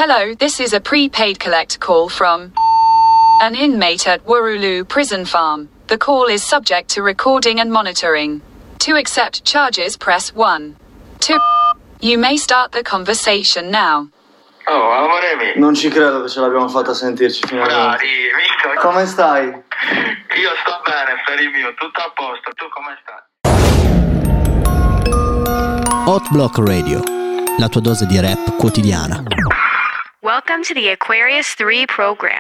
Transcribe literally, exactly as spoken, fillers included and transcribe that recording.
Hello, this is a prepaid collect call from an inmate at Wurulu Prison Farm. The call is subject to recording and monitoring. To accept charges, press one. To you may start the conversation now. Oh, amore mio. Non ci credo che ce l'abbiamo fatta sentirci finalmente. Dai, visto? Come stai? Io sto bene, Feri mio, tutto a posto. Tu come stai? Hot Block Radio, la tua dose di rap quotidiana. Welcome to the Aquarius three program.